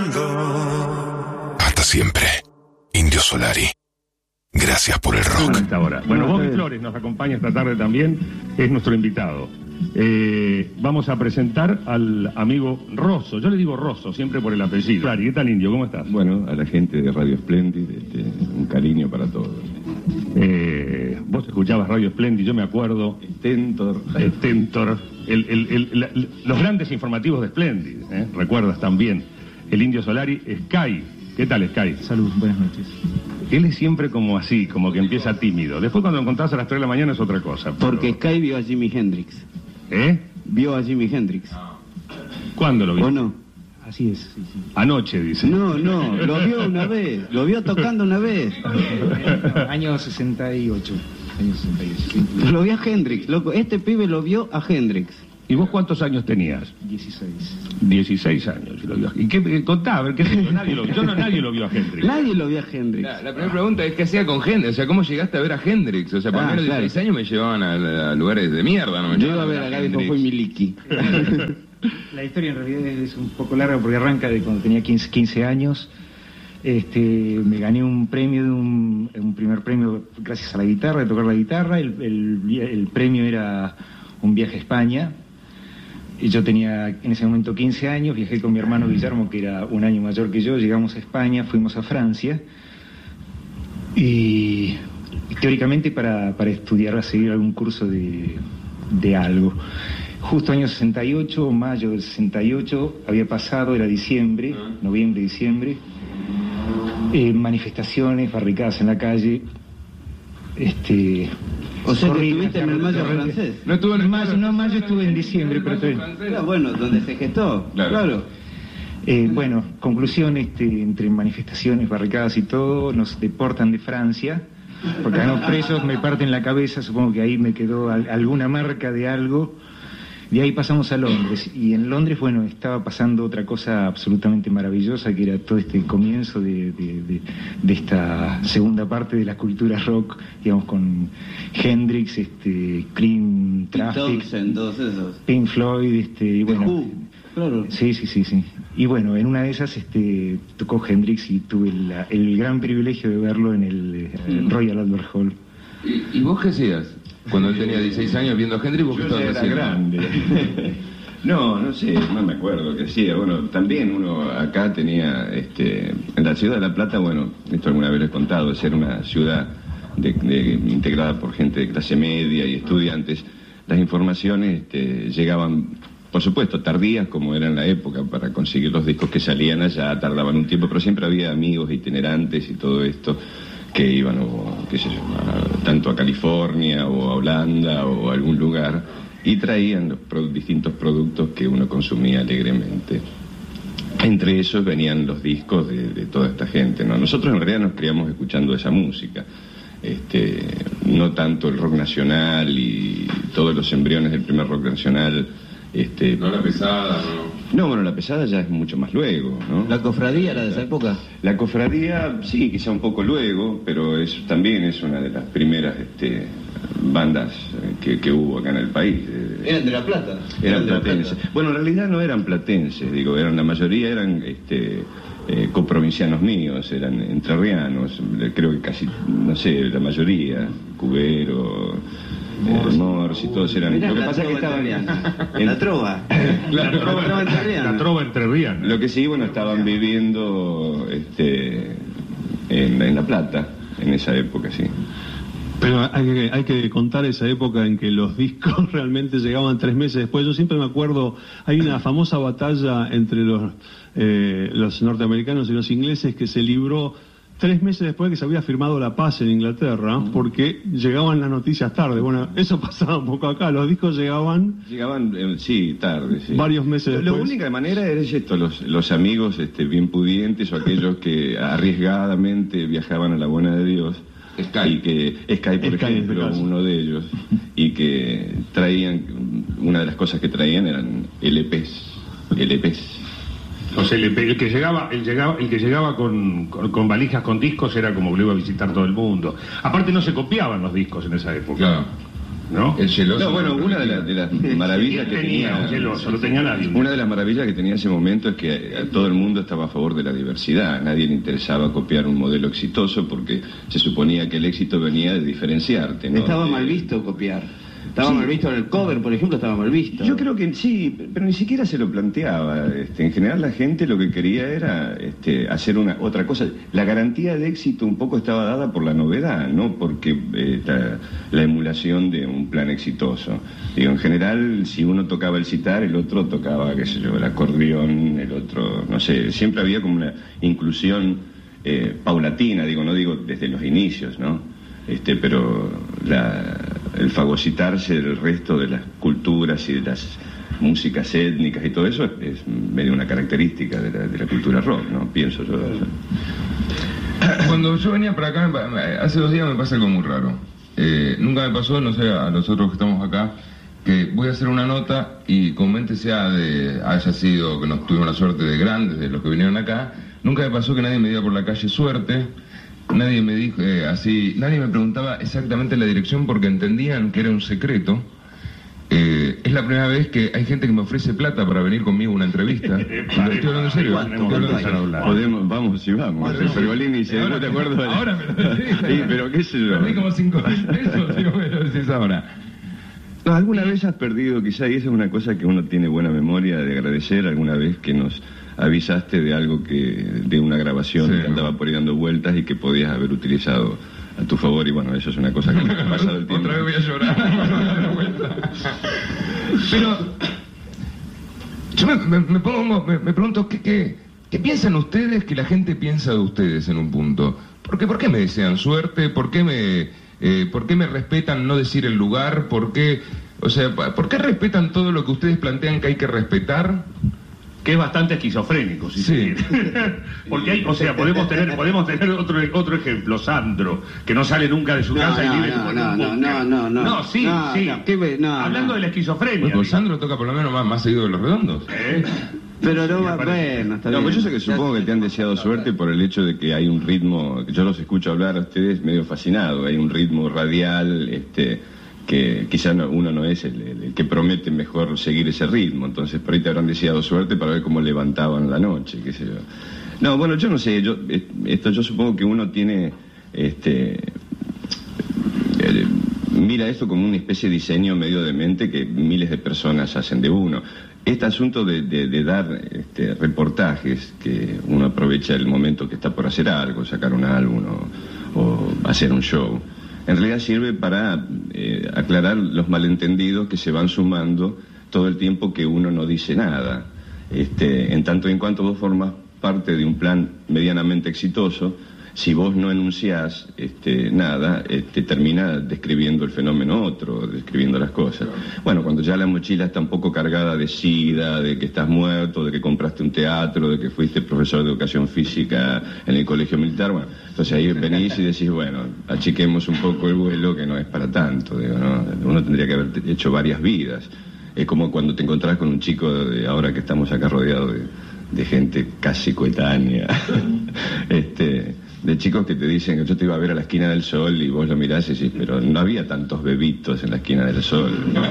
Hasta siempre. Indio Solari. Gracias por el rock. Hasta ahora. Bueno, Bobby Flores nos acompaña esta tarde también, es nuestro invitado. Vamos a presentar al amigo Rosso. Yo le digo Rosso, siempre por el apellido. Claro, ¿qué tal, Indio? ¿Cómo estás? Bueno, a la gente de Radio Splendid, un cariño para todos. Vos escuchabas Radio Splendid, yo me acuerdo. Stentor. Los grandes informativos de Splendid, recuerdas también. El Indio Solari, Sky. ¿Qué tal, Sky? Salud, buenas noches. Él es siempre como así, como que empieza tímido. Después cuando lo encontrás a las 3 de la mañana es otra cosa. Pero... Porque Sky vio a Jimi Hendrix. Vio a Jimi Hendrix. ¿Cuándo lo vio? ¿O no? Así es. Sí. Anoche, dice. No, lo vio una vez. Lo vio tocando una vez. Año 68. Lo vio a Hendrix, loco. Este pibe lo vio a Hendrix. ¿Y vos cuántos años tenías? 16. 16 años. Lo vio. ¿Y qué contá? A ver, ¿qué nadie lo vio? Nadie lo vio a Hendrix. Nadie lo vio a Hendrix. La primera pregunta es: ¿qué hacía con Hendrix? O sea, ¿cómo llegaste a ver a Hendrix? O sea, por menos de 16 años me llevaban a lugares de mierda, ¿no? Yo iba a ver a Gaby Fue Miliki. La historia en realidad es un poco larga porque arranca de cuando tenía 15 años. Me gané un premio, un primer premio gracias a la guitarra, de tocar la guitarra. El premio era un viaje a España. Y yo tenía en ese momento 15 años, viajé con mi hermano Guillermo, que era un año mayor que yo, llegamos a España, fuimos a Francia, y teóricamente para estudiar, a seguir algún curso de algo. Justo año 68, mayo del 68, había pasado, era diciembre, noviembre, diciembre, manifestaciones, barricadas en la calle, O sea, que estuviste en el mayo francés. No estuve en el mayo, mayo estuve en diciembre, pero claro, bueno, donde se gestó, claro. Bueno, conclusión, entre manifestaciones, barricadas y todo, nos deportan de Francia, porque ganamos presos, me parten la cabeza, supongo que ahí me quedó alguna marca de algo. De ahí pasamos a Londres, y en Londres, bueno, estaba pasando otra cosa absolutamente maravillosa, que era todo este comienzo de esta segunda parte de la cultura rock, digamos, con Hendrix, Cream, Traffic, Pink Floyd, y bueno... Claro. Sí. Y bueno, en una de esas tocó Hendrix y tuve el gran privilegio de verlo en el Royal Albert Hall. ¿Y vos qué hacías? Cuando él tenía 16 años viendo a Hendrix, ¿vos qué estabas haciendo? Grande. No sé, no me acuerdo qué hacía. Bueno, también uno acá tenía, en la ciudad de La Plata, bueno, esto alguna vez lo he contado, ser una ciudad integrada por gente de clase media y estudiantes. Las informaciones llegaban, por supuesto, tardías, como era en la época, para conseguir los discos que salían allá, tardaban un tiempo, pero siempre había amigos itinerantes y todo esto, que iban, tanto a California o a Holanda o a algún lugar, y traían los distintos productos que uno consumía alegremente. Entre esos venían los discos de toda esta gente, ¿no? Nosotros en realidad nos criamos escuchando esa música, no tanto el rock nacional y todos los embriones del primer rock nacional. No la pesada, ¿no? No, bueno, la pesada ya es mucho más luego, ¿no? ¿La cofradía era de esa época? La cofradía, sí, quizá un poco luego, pero también es una de las primeras bandas que hubo acá en el país. ¿Eran de La Plata? Eran platenses. Bueno, en realidad no eran platenses, la mayoría eran coprovincianos míos, eran entrerrianos, creo que casi, no sé, la mayoría, Cubero... Morsi, todos eran... Mirá, lo que pasa es que estaban en la trova. La trova entrerriana. Lo que sí, bueno, estaban viviendo en La Plata, en esa época, sí. Pero hay que contar esa época en que los discos realmente llegaban 3 meses después. Yo siempre me acuerdo, hay una famosa batalla entre los norteamericanos y los ingleses que se libró 3 meses después de que se había firmado la paz en Inglaterra, porque llegaban las noticias tarde. Bueno, eso pasaba un poco acá, los discos llegaban sí, tarde, sí. Varios meses después. La única manera era esto, los amigos bien pudientes o aquellos que arriesgadamente viajaban a la buena de Dios, Sky, por ejemplo, uno de ellos, y que traían, una de las cosas que traían eran LPs. O sea, el que llegaba con valijas con discos era como que lo iba a visitar todo el mundo. Aparte no se copiaban los discos en esa época. Claro. ¿no? El celoso. No, bueno, una de las maravillas que tenía... celoso, no tenía nadie. Una de las maravillas que tenía ese momento es que todo el mundo estaba a favor de la diversidad. A nadie le interesaba copiar un modelo exitoso porque se suponía que el éxito venía de diferenciarte, ¿no? Estaba mal visto copiar. Estaba mal visto en el cover, por ejemplo, estaba mal visto. Yo creo que sí, pero ni siquiera se lo planteaba. En general la gente lo que quería era hacer otra cosa. La garantía de éxito un poco estaba dada por la novedad, no porque la emulación de un plan exitoso. Digo, en general, si uno tocaba el sitar, el otro tocaba, qué sé yo, el acordeón, el otro, no sé, siempre había como una inclusión paulatina, no digo desde los inicios, ¿no? Pero el fagocitarse del resto de las culturas y de las músicas étnicas y todo eso es medio una característica de la cultura rock, ¿no? Pienso yo. Cuando yo venía para acá, hace 2 días me pasa algo muy raro. Nunca me pasó, no sé, a nosotros que estamos acá, que voy a hacer una nota y comúnmente haya sido que nos tuvimos la suerte de grandes, de los que vinieron acá, nunca me pasó que nadie me diga por la calle suerte. Nadie me dijo nadie me preguntaba exactamente la dirección porque entendían que era un secreto. Es la primera vez que hay gente que me ofrece plata para venir conmigo a una entrevista. Estoy hablando en serio. Vamos. Pergolini, ¿no te acuerdas? Ahora me lo decís. Sí, pero qué sé yo. Perdí como 5.000 pesos, si no me lo decís ahora. No, ¿alguna vez has perdido, quizá, y esa es una cosa que uno tiene buena memoria de agradecer, alguna vez que nos avisaste de algo de una grabación que andaba por ahí dando vueltas y que podías haber utilizado a tu favor? Y bueno, eso es una cosa que me ha pasado el tiempo. Otra vez voy a llorar. Pero yo me pregunto ¿qué piensan ustedes que la gente piensa de ustedes en un punto? ¿Por qué me desean suerte? ¿Por qué me respetan no decir el lugar? ¿Por qué respetan todo lo que ustedes plantean que hay que respetar? Que es bastante esquizofrénico, si se quiere. Porque podemos tener otro ejemplo, Sandro, que no sale nunca de su casa y vive como No, sí. Hablando de la esquizofrenia. Pues Sandro toca por lo menos más seguido de Los Redondos. Pero no va, bueno, está bien. Pues yo sé que supongo que te han deseado suerte por el hecho de que hay un ritmo, yo los escucho hablar a ustedes medio fascinado, hay un ritmo radial, que quizá uno no es el que promete mejor seguir ese ritmo, entonces por ahí te habrán deseado suerte para ver cómo levantaban la noche, qué sé yo. No, bueno, yo no sé, yo supongo que uno tiene, mira esto como una especie de diseño medio demente que miles de personas hacen de uno. Este asunto de dar reportajes, que uno aprovecha el momento que está por hacer algo, sacar un álbum o hacer un show, en realidad sirve para aclarar los malentendidos que se van sumando todo el tiempo que uno no dice nada. En tanto y en cuanto vos formas parte de un plan medianamente exitoso, si vos no enunciás nada, termina describiendo el fenómeno otro, describiendo las cosas. Bueno, cuando ya la mochila está un poco cargada de sida, de que estás muerto, de que compraste un teatro, de que fuiste profesor de educación física en el colegio militar, bueno, entonces ahí venís y decís, bueno, achiquemos un poco el vuelo, que no es para tanto, ¿no? Uno tendría que haber hecho varias vidas. Es como cuando te encontrás con un chico, ahora que estamos acá rodeados de gente casi coetánea, de chicos que te dicen que yo te iba a ver a la esquina del sol y vos lo mirás y decís, pero no había tantos bebitos en la esquina del sol, ¿no?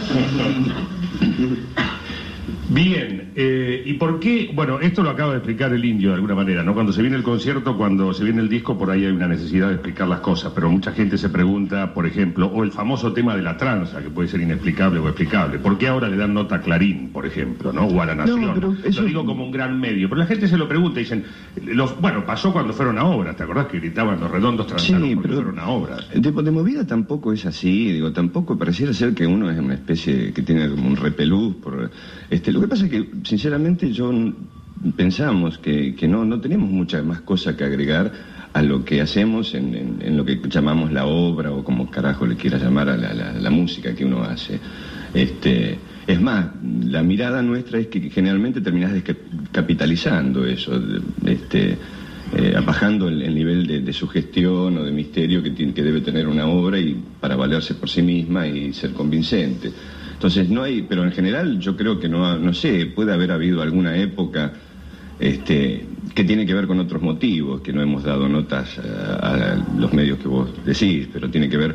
Bien, ¿y por qué? Bueno, esto lo acaba de explicar el Indio de alguna manera, ¿no? Cuando se viene el concierto, cuando se viene el disco, por ahí hay una necesidad de explicar las cosas, pero mucha gente se pregunta, por ejemplo, o el famoso tema de la tranza, que puede ser inexplicable o explicable, ¿por qué ahora le dan nota a Clarín, por ejemplo, ¿no? O a La Nación? No, pero eso... Lo digo como un gran medio, pero la gente se lo pregunta y dicen, bueno, pasó cuando fueron a obras, ¿te acordás que gritaban Los Redondos tranzaron porque fueron a obras? De movida tampoco es así, tampoco pareciera ser que uno es una especie que tiene como un repelús por... Lo que pasa es que, sinceramente, pensamos que no tenemos mucha más cosa que agregar a lo que hacemos en lo que llamamos la obra, o como carajo le quiera llamar a la música que uno hace. Es más, la mirada nuestra es que generalmente terminás descapitalizando eso, bajando el nivel de sugestión o de misterio que debe tener una obra y para valerse por sí misma y ser convincente. Entonces no hay, pero en general yo creo que no sé, puede haber habido alguna época que tiene que ver con otros motivos, que no hemos dado notas a los medios que vos decís, pero tiene que ver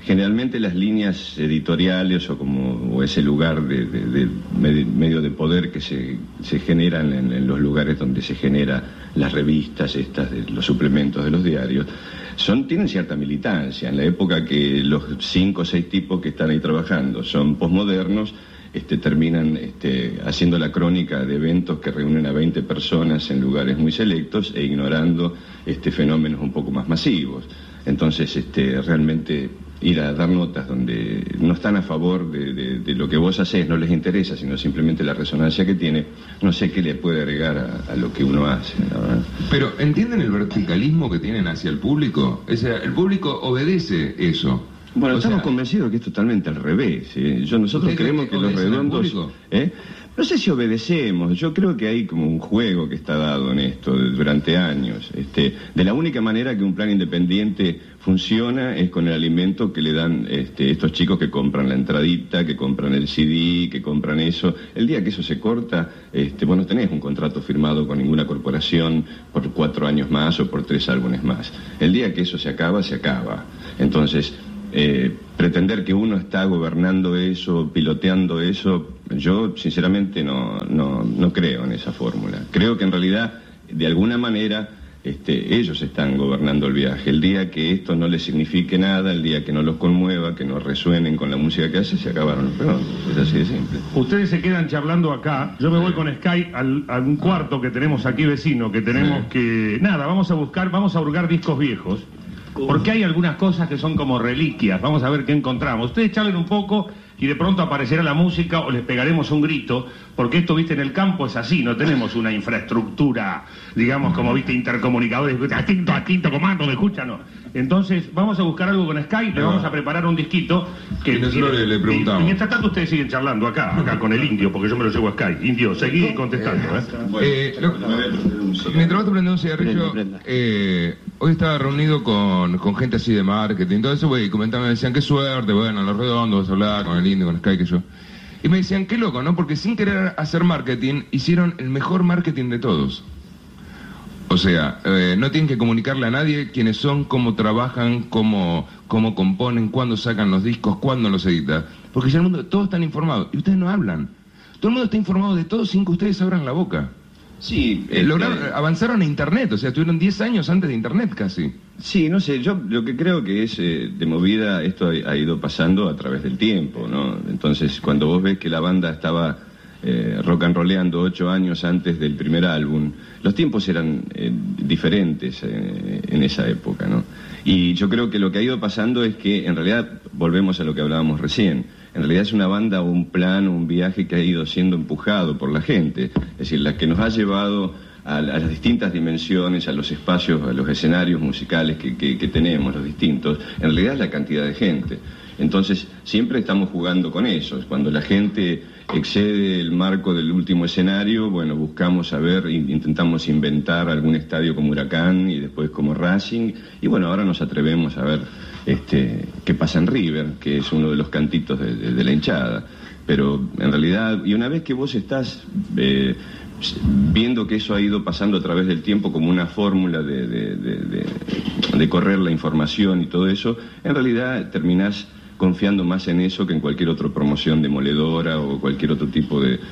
generalmente las líneas editoriales o ese lugar de medio de poder que se generan en los lugares donde se generan las revistas estas, de los suplementos de los diarios, tienen cierta militancia. En la época que los 5 o 6 tipos que están ahí trabajando son posmodernos, terminan haciendo la crónica de eventos que reúnen a 20 personas en lugares muy selectos e ignorando fenómenos un poco más masivos. Entonces, realmente ir a dar notas donde no están a favor de lo que vos hacés, no les interesa, sino simplemente la resonancia que tiene, no sé qué le puede agregar a lo que uno hace, la verdad. Pero, ¿entienden el verticalismo que tienen hacia el público? O sea, el público obedece eso. Bueno, estamos convencidos de que es totalmente al revés. Nosotros creemos que los redondos... No sé si obedecemos, yo creo que hay como un juego que está dado en esto durante años. De la única manera que un plan independiente funciona es con el alimento que le dan estos chicos que compran la entradita, que compran el CD, que compran eso. El día que eso se corta, vos no tenés un contrato firmado con ninguna corporación por 4 años más o por 3 álbumes más. El día que eso se acaba, se acaba. Entonces... pretender que uno está gobernando eso, piloteando eso, yo sinceramente no creo en esa fórmula. Creo que en realidad, de alguna manera, ellos están gobernando el viaje. El día que esto no les signifique nada, el día que no los conmueva, que no resuenen con la música que hace, se acabaron los redondos. Es así de simple. Ustedes se quedan charlando acá, yo me voy con Sky a un cuarto que tenemos aquí vecino, que tenemos que... Nada, vamos a hurgar discos viejos. Porque hay algunas cosas que son como reliquias. Vamos a ver qué encontramos. Ustedes charlen un poco y de pronto aparecerá la música o les pegaremos un grito, porque esto, viste, en el campo es así, no tenemos una infraestructura, digamos, como, viste, intercomunicadores, a comando, me escuchan, no. Entonces, vamos a buscar algo con Sky, le vamos a preparar un disquito que... Y nosotros le preguntamos. Y mientras tanto ustedes siguen charlando acá con el Indio, porque yo me lo llevo a Sky. Indio, seguí contestando, mientras vas a prender un cigarrillo, hoy estaba reunido con gente así de marketing, todo eso, y comentaban, me decían, qué suerte, bueno, los redondos, hablar con el Indio, con Sky, que yo. Y me decían, qué loco, ¿no? Porque sin querer hacer marketing, hicieron el mejor marketing de todos. O sea, no tienen que comunicarle a nadie quiénes son, cómo trabajan, cómo componen, cuándo sacan los discos, cuándo los editan. Porque ya el mundo, todos están informados. Y ustedes no hablan. Todo el mundo está informado de todo sin que ustedes abran la boca. Sí. Avanzaron a Internet, o sea, estuvieron 10 años antes de Internet casi. Sí, no sé, yo lo que creo que es de movida, esto ha ido pasando a través del tiempo, ¿no? Entonces, cuando vos ves que la banda estaba rock and rolleando 8 años antes del primer álbum, los tiempos eran diferentes en esa época, ¿no? Y yo creo que lo que ha ido pasando es que, en realidad, volvemos a lo que hablábamos recién, en realidad es una banda o un plan o un viaje que ha ido siendo empujado por la gente, es decir, la que nos ha llevado a las distintas dimensiones, a los espacios, a los escenarios musicales que tenemos, los distintos, en realidad es la cantidad de gente. Entonces, siempre estamos jugando con eso. Cuando la gente excede el marco del último escenario, bueno, buscamos saber, intentamos inventar algún estadio como Huracán y después como Racing, y bueno, ahora nos atrevemos a ver qué pasa en River, que es uno de los cantitos de la hinchada. Pero en realidad, y una vez que vos estás viendo que eso ha ido pasando a través del tiempo como una fórmula de correr la información y todo eso, en realidad terminás confiando más en eso que en cualquier otra promoción demoledora o cualquier otro tipo de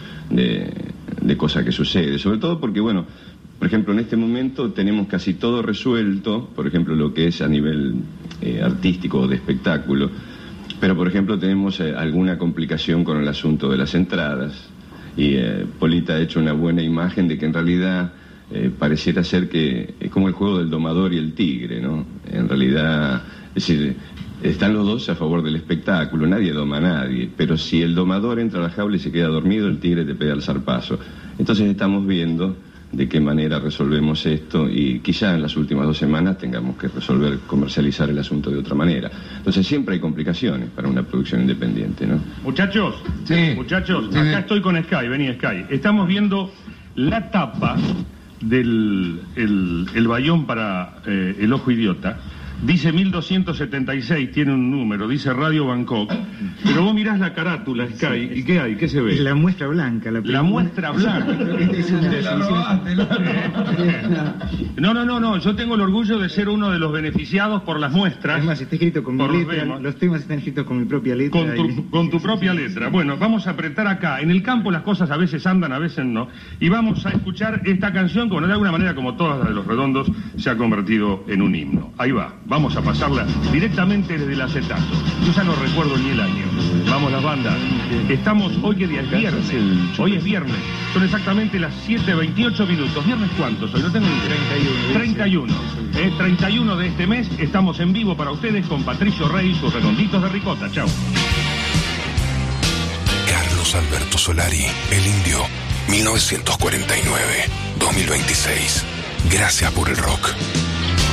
cosa que sucede. Sobre todo porque, bueno, por ejemplo, en este momento tenemos casi todo resuelto, por ejemplo, lo que es a nivel artístico o de espectáculo, pero, por ejemplo, tenemos alguna complicación con el asunto de las entradas, y Polita ha hecho una buena imagen de que en realidad pareciera ser que es como el juego del domador y el tigre, ¿no? En realidad, es decir, están los dos a favor del espectáculo, nadie doma a nadie, pero si el domador entra a la jaula y se queda dormido, el tigre te pega el zarpazo. Entonces estamos viendo de qué manera resolvemos esto, y quizá en las últimas 2 semanas tengamos que comercializar el asunto de otra manera. Entonces siempre hay complicaciones para una producción independiente, ¿no? Muchachos, acá estoy con Sky, vení Sky. Estamos viendo la tapa del el bayón para el ojo idiota, Dice 1276, tiene un número, dice Radio Bangkok. Pero vos mirás la carátula, Sky, ¿y qué hay? ¿Qué se ve? La muestra blanca. La muestra blanca. No, yo tengo el orgullo de ser uno de los beneficiados por las muestras. Además, está escrito con mi letra, los temas están escritos con mi propia letra. Con tu propia letra. Bueno, vamos a apretar acá. En el campo las cosas a veces andan, a veces no. Y vamos a escuchar esta canción que, bueno, de alguna manera, como todas las de Los Redondos, se ha convertido en un himno. Ahí va. Vamos a pasarla directamente desde el acetato. Yo ya no recuerdo ni el año. Vamos las bandas. Estamos, hoy que día es viernes. Hoy es viernes. Son exactamente las 7:28 minutos. ¿Viernes cuántos hoy? No tengo ni idea. 31. 31 de este mes. Estamos en vivo para ustedes con Patricio Rey y sus Redonditos de Ricota. Chao. Carlos Alberto Solari, El Indio, 1949-2026. Gracias por el rock.